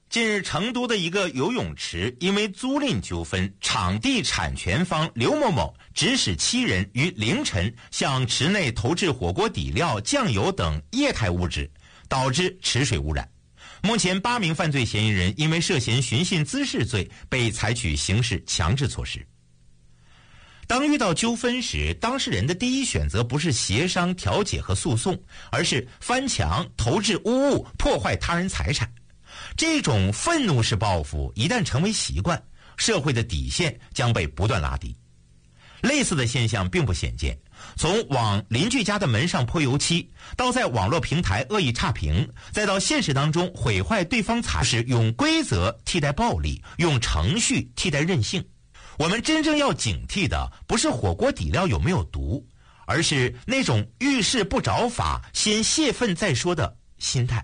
近日，成都的一个游泳池因为租赁纠纷，场地产权方刘某某指使7人于凌晨向池内投掷火锅底料、酱油等液态物质，导致池水污染。目前8名犯罪嫌疑人因为涉嫌寻衅滋事罪被采取刑事强制措施。当遇到纠纷时，当事人的第一选择不是协商、调解和诉讼，而是翻墙、投掷污物、破坏他人财产。这种愤怒式报复一旦成为习惯，社会的底线将被不断拉低。类似的现象并不鲜见，从往邻居家的门上泼油漆，到在网络平台恶意差评，再到现实当中毁坏对方财产，用规则替代暴力，用程序替代任性。我们真正要警惕的不是火锅底料有没有毒，而是那种遇事不找法，先泄愤再说的心态。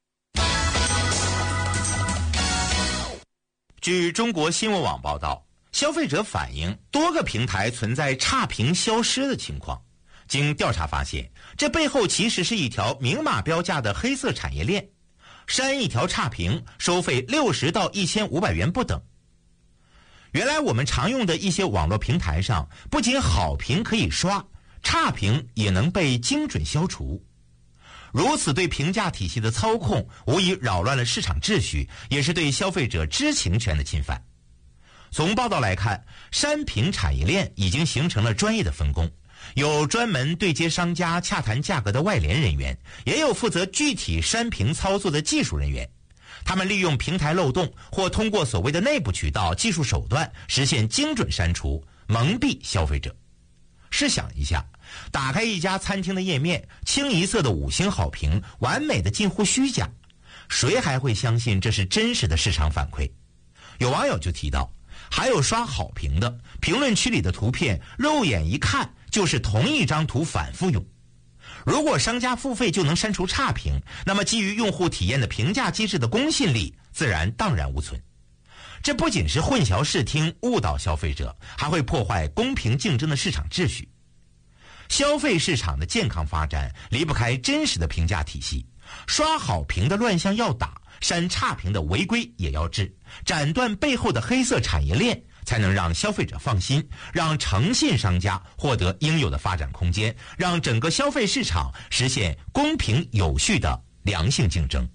据中国新闻网报道，消费者反映多个平台存在差评消失的情况。经调查发现，这背后其实是一条明码标价的黑色产业链，删一条差评收费60到1500元不等。原来我们常用的一些网络平台上，不仅好评可以刷，差评也能被精准消除。如此对评价体系的操控，无疑扰乱了市场秩序，也是对消费者知情权的侵犯。从报道来看，删评产业链已经形成了专业的分工，有专门对接商家洽谈价格的外联人员，也有负责具体删评操作的技术人员。他们利用平台漏洞或通过所谓的内部渠道、技术手段实现精准删除，蒙蔽消费者。试想一下，打开一家餐厅的页面，清一色的5星好评，完美的近乎虚假，谁还会相信这是真实的市场反馈？有网友就提到，还有刷好评的，评论区里的图片肉眼一看就是同一张图反复用。如果商家付费就能删除差评，那么基于用户体验的评价机制的公信力自然荡然无存。这不仅是混淆视听、误导消费者，还会破坏公平竞争的市场秩序。消费市场的健康发展离不开真实的评价体系，刷好评的乱象要打，删差评的违规也要治，斩断背后的黑色产业链，才能让消费者放心，让诚信商家获得应有的发展空间，让整个消费市场实现公平有序的良性竞争。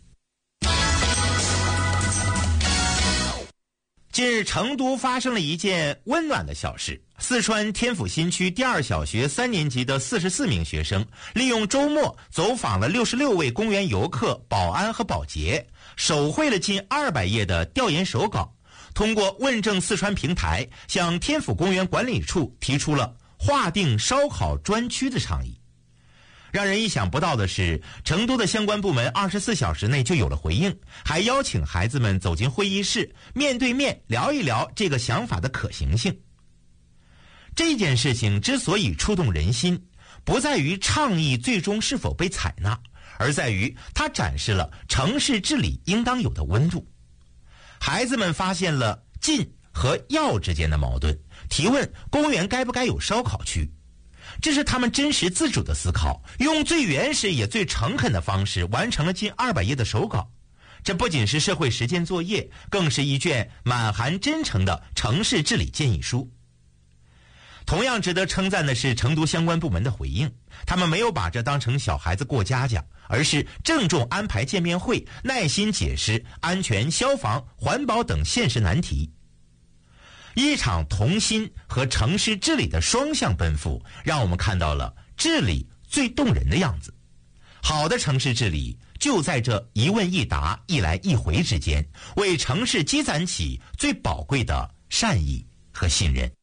近日，成都发生了一件温暖的小事。四川天府新区第2小学3年级的44名学生，利用周末走访了66位公园游客、保安和保洁，手绘了近200页的调研手稿，通过问政四川平台，向天府公园管理处提出了划定烧烤专区的倡议。让人意想不到的是，成都的相关部门24小时内就有了回应，还邀请孩子们走进会议室，面对面聊一聊这个想法的可行性。这件事情之所以触动人心，不在于倡议最终是否被采纳，而在于它展示了城市治理应当有的温度。孩子们发现了禁和要之间的矛盾，提问公园该不该有烧烤区。这是他们真实自主的思考，用最原始也最诚恳的方式完成了近200页的手稿。这不仅是社会实践作业，更是一卷满含真诚的城市治理建议书。同样值得称赞的是成都相关部门的回应，他们没有把这当成小孩子过家家，而是郑重安排见面会，耐心解释安全、消防、环保等现实难题。一场同心和城市治理的双向奔赴，让我们看到了治理最动人的样子。好的城市治理就在这一问一答、一来一回之间，为城市积攒起最宝贵的善意和信任。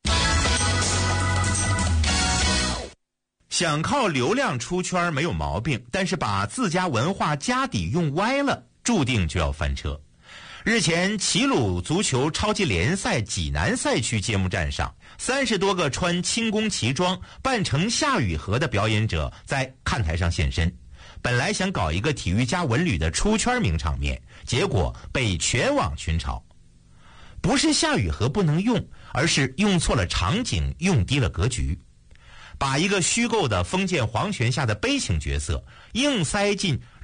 想靠流量出圈没有毛病，但是把自家文化家底用歪了，注定就要翻车。日前，齐鲁足球超级联赛济南赛区揭幕战上，30多个穿轻功旗装、扮成夏雨荷的表演者在看台上现身。本来想搞一个体育加文旅的出圈名场面，结果被全网群嘲。不是夏雨荷不能用，而是用错了场景，用低了格局。把一个虚构的封建皇权下的悲情角色硬塞进